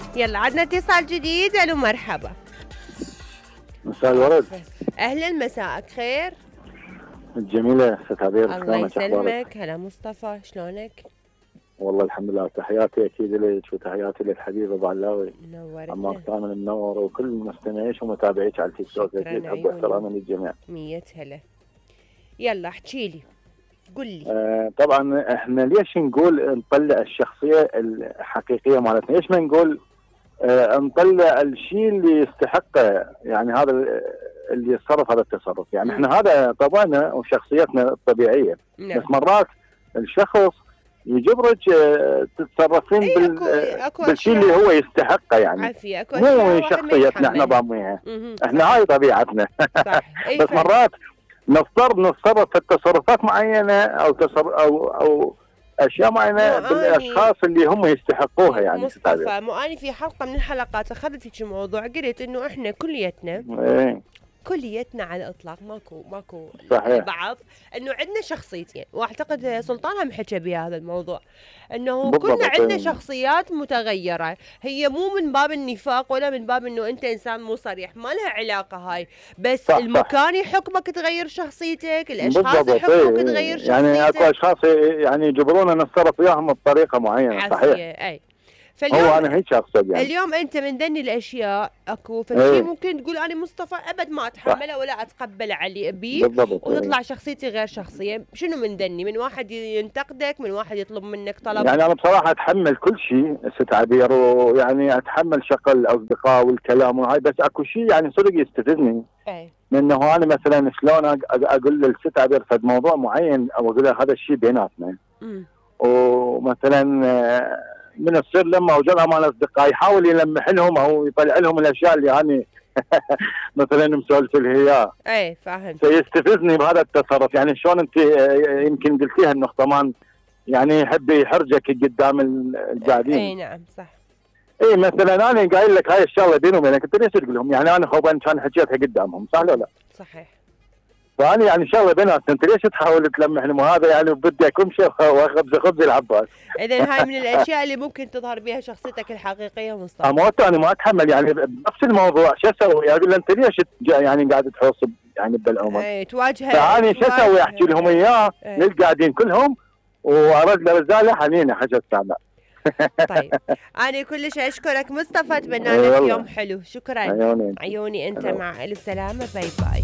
يلا عندنا اتصال جديد. الو مرحبا. مساء الورد. اهلا مساءك خير. الجميلة ست عبير، الله شلونك اخبارك؟ يسلمك. هلا مصطفى شلونك؟ والله الحمد لله، تحياتي اكيد لك وتحياتي للحبيب ابو علاوي عمار منورتنا. كامل المنور وكل مستمعيك ومتابعيك على التيك توك. شكراً اكيد حب عيوني. واحترامي للجميع. 100 هلا. يلا احكي لي قل لي. طبعا احنا ليش نقول نطلع الشخصية الحقيقية مالتنا؟ ليش ما نقول نطلع الشيء اللي يستحقه؟ يعني هذا اللي يتصرف هذا التصرف، يعني احنا هذا طبعنا وشخصيتنا الطبيعية. نعم. بس مرات الشخص يجبرك تتصرفين بالشيء اللي هو يستحقه، يعني عافية. اكو مو شخصيتنا احنا ضامنينها، احنا هاي طبيعتنا. صح. بس مرات نضطر نتصرف في تصرفات معينه او اشياء معينه بالاشخاص اللي هم يستحقوها. يعني مصطفى اني في حلقه من الحلقات اخذت هيك موضوع، قلت انه احنا كليتنا كليتنا على الاطلاق ماكو صحيح. بعض انه عندنا شخصيتين، واعتقد سلطان هم حكى بهذا الموضوع، انه بالضبط. كلنا عندنا شخصيات متغيره، هي مو من باب النفاق ولا من باب انه انت انسان مو صريح، ما لها علاقه هاي، بس صح المكان يحكمك تغير شخصيتك، الاشخاص يحكمك تغير شخصيتك. يعني اكو اشخاص يعني يجبرونا نتصرف وياهم بطريقه معينه. صحيح. اي. هو انا هيك اقصد. يعني اليوم انت من ذني الاشياء اكو فشي ممكن تقول انا مصطفى ابد ما اتحمله ولا اتقبل على ابيه، وتطلع شخصيتي غير شخصيه. شنو من ذني؟ من واحد ينتقدك، من واحد يطلب منك طلب. يعني انا بصراحه اتحمل كل شيء ست عبير، ويعني اتحمل شغل الاصدقاء والكلام وهاي، بس اكو شيء يعني صدق يستفزني. منه انا مثلا شلون اقول للست عبير فد موضوع معين، او اقول لها هذا الشيء بيناتنا، ومثلا من الصير لما وجدها مال الاصدقاء يحاول يلمح لهم او يطلع لهم الاشياء اللي يعني مثلا مسولف لها اياه. اي فهمت. فيستفزني بهذا التصرف. يعني شلون انت يمكن قلتيها النقطه مان، يعني يحب يحرجك قدام القاعدين. اي نعم صح. اي مثلا انا قايل لك هاي الشغله بيني وبينك، انت ليش تقول لهم؟ يعني انا خوفا كان حكيتها قدامهم، صح ولا لا؟ صحيح. فأنا يعني شغله بيناتنا، انت ليش تحاول تلمح لهم هذا؟ يعني بدي اكون شيء وخبز العباس. اذا هاي من الاشياء اللي ممكن تظهر بها شخصيتك الحقيقيه مصطفى. انا ما اتحمل يعني بنفس الموضوع. شو اسوي؟ اقول له انت ليش يعني قاعد تحوص يعني بالعمر؟ اي تواجهه. فاني شو اسوي؟ احكي لهم اياه للقاعدين كلهم، وارد له رساله حنينه حاجه تعبان. طيب انا كلش اشكرك مصطفى، اتمنى لك يوم حلو. شكرا. عيوني انت مع السلامه. باي باي.